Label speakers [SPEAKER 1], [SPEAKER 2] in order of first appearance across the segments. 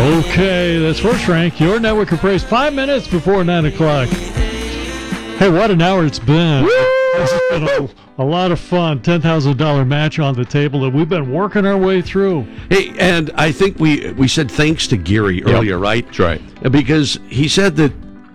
[SPEAKER 1] Okay, that's First Rank, your network of praise, 5 minutes before 9 o'clock. Hey, what an hour it's been. This has been a lot of fun. $10,000 match on the table that we've been working our way through.
[SPEAKER 2] Hey, and I think we said thanks to Gary earlier, right?
[SPEAKER 3] That's right.
[SPEAKER 2] Because he said that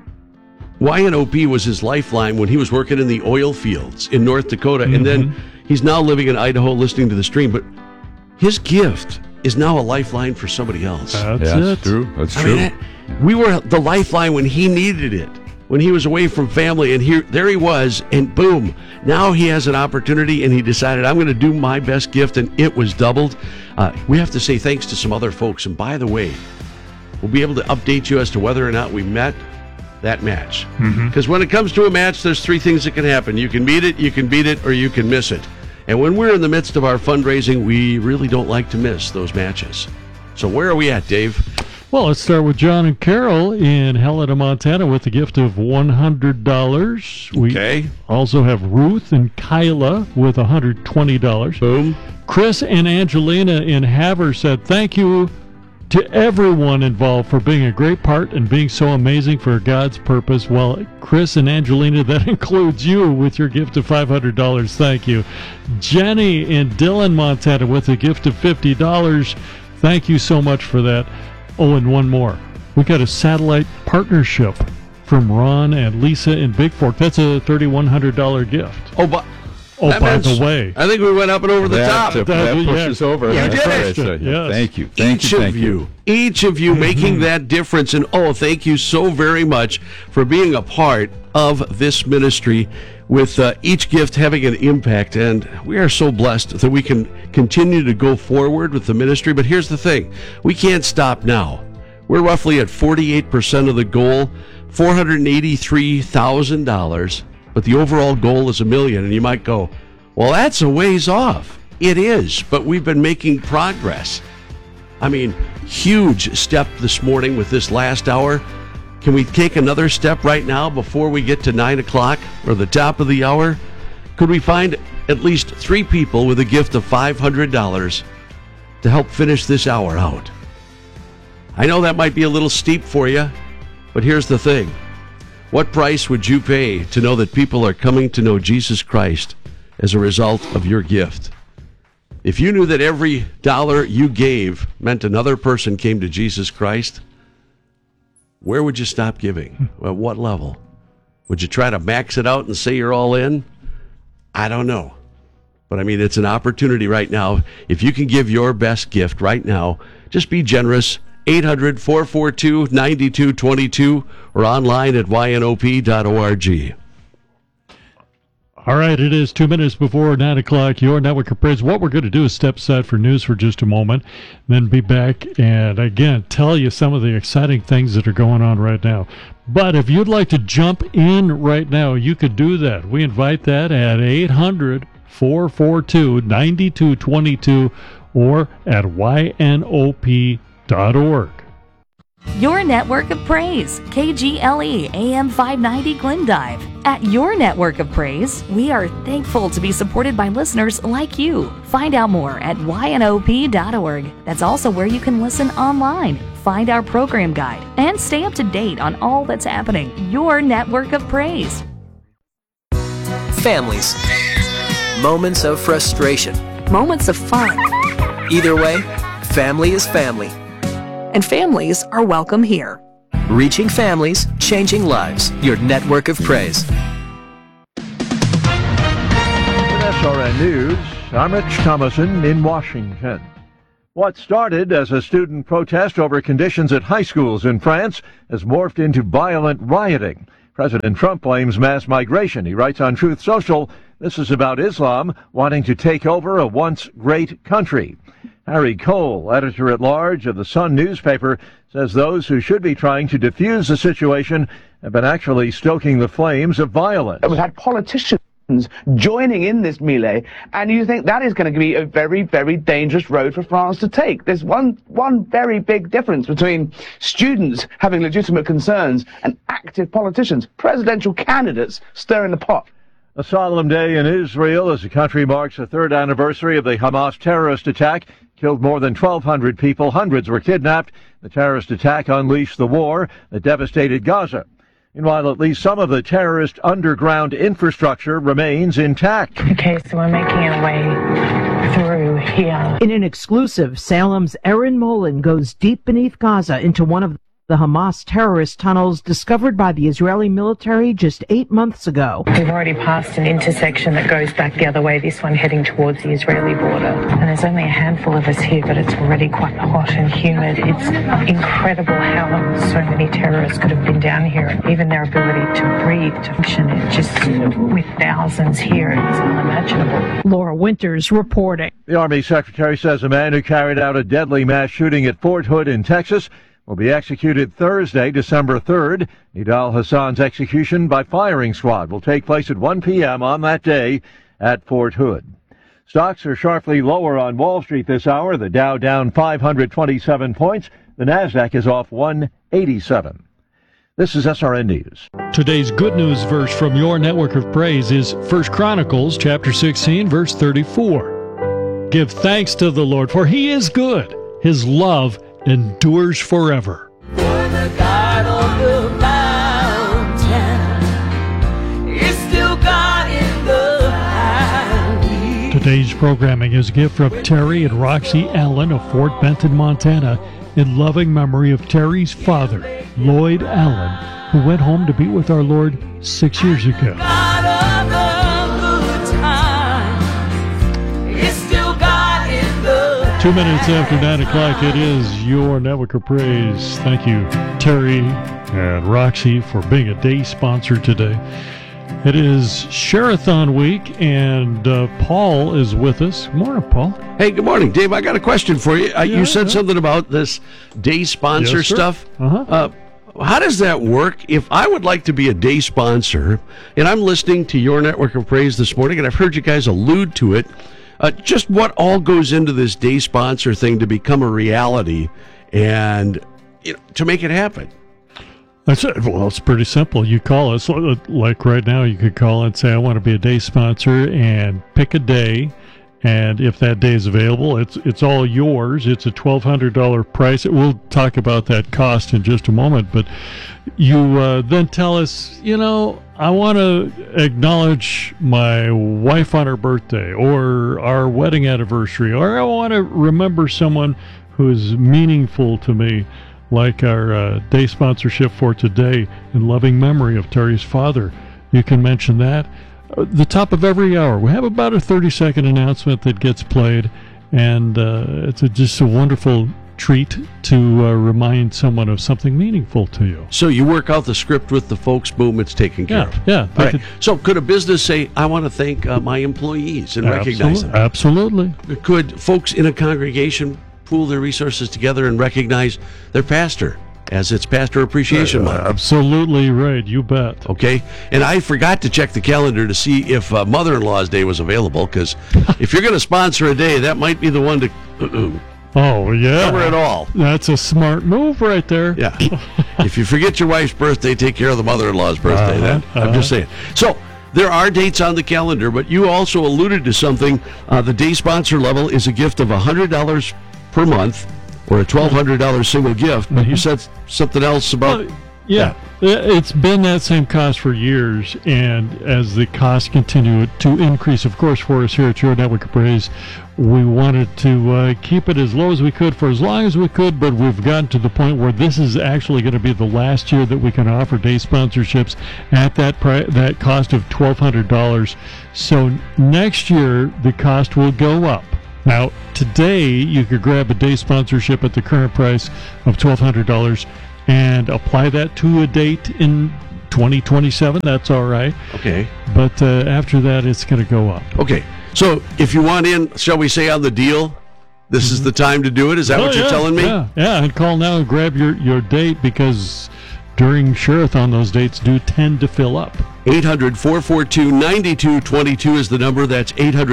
[SPEAKER 2] YNOP was his lifeline when he was working in the oil fields in North Dakota, and then he's now living in Idaho listening to the stream. But his gift is now a lifeline for somebody else.
[SPEAKER 1] That's
[SPEAKER 3] true. That's
[SPEAKER 2] I
[SPEAKER 3] true.
[SPEAKER 2] mean, we were the lifeline when he needed it, when he was away from family, and there he was, and boom, now he has an opportunity, and he decided, I'm going to do my best gift, and it was doubled. We have to say thanks to some other folks, and by the way, we'll be able to update you as to whether or not we met that match. Because when it comes to a match, there's three things that can happen. You can meet it, you can beat it, or you can miss it. And when we're in the midst of our fundraising, we really don't like to miss those matches. So where are we at, Dave?
[SPEAKER 1] Well, let's start with John and Carol in Helena, Montana with a gift of $100.
[SPEAKER 2] Okay.
[SPEAKER 1] We also have Ruth and Kyla with $120.
[SPEAKER 2] Boom.
[SPEAKER 1] Chris and Angelina in Havre said, thank you to everyone involved for being a great part and being so amazing for God's purpose. Well, Chris and Angelina, that includes you with your gift of $500. Thank you. Jenny in Dillon, Montana with a gift of $50. Thank you so much for that. Oh, and one more. We got a satellite partnership from Ron and Lisa in Big Fork. That's a $3,100 gift.
[SPEAKER 2] Oh,
[SPEAKER 1] by the way.
[SPEAKER 2] I think we went up and over the top.
[SPEAKER 3] That pushes over.
[SPEAKER 2] You
[SPEAKER 3] That's
[SPEAKER 2] did
[SPEAKER 3] right.
[SPEAKER 1] it. Yes.
[SPEAKER 3] Thank you.
[SPEAKER 2] Each of you making that difference. And thank you so very much for being a part of this ministry with each gift having an impact. And we are so blessed that we can continue to go forward with the ministry. But here's the thing. We can't stop now. We're roughly at 48% of the goal, $483,000. But the overall goal is $1 million, and you might go, well, that's a ways off. It is, but we've been making progress. I mean, huge step this morning with this last hour. Can we take another step right now before we get to 9 o'clock or the top of the hour? Could we find at least 3 people with a gift of $500 to help finish this hour out? I know that might be a little steep for you, but here's the thing. What price would you pay to know that people are coming to know Jesus Christ as a result of your gift? If you knew that every dollar you gave meant another person came to Jesus Christ, where would you stop giving? At what level? Would you try to max it out and say you're all in? I don't know. But I mean, it's an opportunity right now. If you can give your best gift right now, just be generous. 800-442-9222 or online at ynop.org.
[SPEAKER 1] All right, it is 2 minutes before 9 o'clock, your network of praise. What we're going to do is step aside for news for just a moment, then be back and, again, tell you some of the exciting things that are going on right now. But if you'd like to jump in right now, you could do that. We invite that at 800-442-9222 or at ynop.org.
[SPEAKER 4] Your network of praise, KGLE AM 590 Glendive. At your network of praise, we are thankful to be supported by listeners like you. Find out more at ynop.org. That's also where you can listen online, find our program guide, and stay up to date on all that's happening. Your network of praise.
[SPEAKER 5] Families. Moments of frustration.
[SPEAKER 6] Moments of fun.
[SPEAKER 5] Either way, family is family.
[SPEAKER 6] And families are welcome here.
[SPEAKER 5] Reaching families, changing lives. Your network of praise.
[SPEAKER 7] With SRN News, I'm Rich Thomason in Washington. What started as a student protest over conditions at high schools in France has morphed into violent rioting. President Trump blames mass migration. He writes on Truth Social, this is about Islam wanting to take over a once great country. Harry Cole, editor-at-large of the Sun newspaper, says those who should be trying to defuse the situation have been actually stoking the flames of violence.
[SPEAKER 8] We've had politicians joining in this melee, and you think that is going to be a very, very dangerous road for France to take. There's one very big difference between students having legitimate concerns and active politicians, presidential candidates stirring the pot.
[SPEAKER 7] A solemn day in Israel as the country marks the third anniversary of the Hamas terrorist attack. Killed more than 1,200 people. Hundreds were kidnapped. The terrorist attack unleashed the war that devastated Gaza. Meanwhile, at least some of the terrorist underground infrastructure remains intact.
[SPEAKER 3] Okay, so we're making our way through here.
[SPEAKER 9] In an exclusive, Salem's Erin Molin goes deep beneath Gaza into one of the Hamas terrorist tunnels discovered by the Israeli military just 8 months ago.
[SPEAKER 3] We've already passed an intersection that goes back the other way, this one heading towards the Israeli border. And there's only a handful of us here, but it's already quite hot and humid. It's incredible how so many terrorists could have been down here, and even their ability to breathe, to function. It just, with thousands here, it's unimaginable.
[SPEAKER 9] Laura Winters reporting.
[SPEAKER 7] The Army Secretary says a man who carried out a deadly mass shooting at Fort Hood in Texas will be executed Thursday, December 3rd. Nidal Hassan's execution by firing squad will take place at 1 p.m. on that day at Fort Hood. Stocks are sharply lower on Wall Street this hour. The Dow down 527 points. The Nasdaq is off 187. This is SRN News.
[SPEAKER 1] Today's good news verse from your network of praise is 1 Chronicles chapter 16, verse 34. Give thanks to the Lord, for he is good. His love endures forever.
[SPEAKER 10] For the God on the mountain is still God in the valley.
[SPEAKER 1] Today's programming is a gift from Terry and Roxy Allen of Fort Benton, Montana, in loving memory of Terry's father, Lloyd Allen, who went home to be with our Lord 6 years ago. 2 minutes after 9 o'clock, it is your network of praise. Thank you, Terry and Roxy, for being a day sponsor today. It is Share-a-thon week, and Paul is with us. Good morning, Paul.
[SPEAKER 2] Hey, good morning, Dave. I got a question for you. You said something about this day sponsor stuff. How does that work? If I would like to be a day sponsor, and I'm listening to your network of praise this morning, and I've heard you guys allude to it, just what all goes into this day sponsor thing to become a reality and to make it happen?
[SPEAKER 1] That's it. Well, it's pretty simple. You call us, like right now, you could call and say, I want to be a day sponsor, and pick a day. And if that day is available, it's all yours. It's a $1,200 price. We'll talk about that cost in just a moment. But you then tell us, I want to acknowledge my wife on her birthday or our wedding anniversary, or I want to remember someone who is meaningful to me, like our day sponsorship for today in loving memory of Terry's father. You can mention that. The top of every hour, we have about a 30-second announcement that gets played, and it's just a wonderful treat to remind someone of something meaningful to you.
[SPEAKER 2] So you work out the script with the folks, boom, it's taken care of.
[SPEAKER 1] Yeah.
[SPEAKER 2] All right. So could a business say, I want to thank my employees and recognize them?
[SPEAKER 1] Absolutely.
[SPEAKER 2] Could folks in a congregation pool their resources together and recognize their pastor as its Pastor Appreciation Month?
[SPEAKER 1] Absolutely right. You bet.
[SPEAKER 2] Okay. And I forgot to check the calendar to see if Mother-in-Law's Day was available, because if you're going to sponsor a day, that might be the one to
[SPEAKER 1] oh, yeah.
[SPEAKER 2] cover it all.
[SPEAKER 1] That's a smart move right there.
[SPEAKER 2] Yeah. If you forget your wife's birthday, take care of the mother-in-law's birthday. I'm just saying. So there are dates on the calendar, but you also alluded to something. The day sponsor level is a gift of $100 per month, or a $1,200 single gift, but you said something else about...
[SPEAKER 1] It's been that same cost for years, and as the costs continue to increase, of course, for us here at Your Network of Praise, we wanted to keep it as low as we could for as long as we could, but we've gotten to the point where this is actually going to be the last year that we can offer day sponsorships at that cost of $1,200. So next year, the cost will go up. Now, today, you could grab a day sponsorship at the current price of $1,200 and apply that to a date in 2027. That's all right.
[SPEAKER 2] Okay.
[SPEAKER 1] But after that, it's going to go up.
[SPEAKER 2] Okay. So if you want in, shall we say, on the deal, this is the time to do it? Is that what you're telling me?
[SPEAKER 1] Yeah, and call now and grab your date, because during Share-a-thon, those dates do tend to fill up.
[SPEAKER 2] 800-442-9222 is the number. That's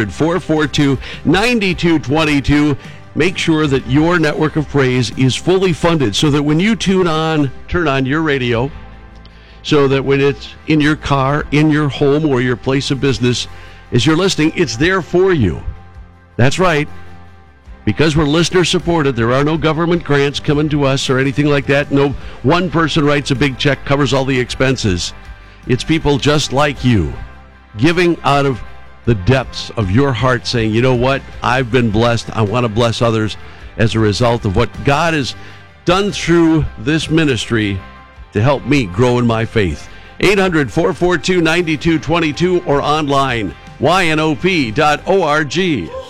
[SPEAKER 2] 800-442-9222. Make sure that your network of praise is fully funded so that when you turn on your radio, so that when it's in your car, in your home, or your place of business, as you're listening, it's there for you. That's right. Because we're listener supported, there are no government grants coming to us or anything like that. No one person writes a big check, covers all the expenses. It's people just like you giving out of the depths of your heart, saying, you know what, I've been blessed. I want to bless others as a result of what God has done through this ministry to help me grow in my faith. 800-442-9222 or online, ynop.org.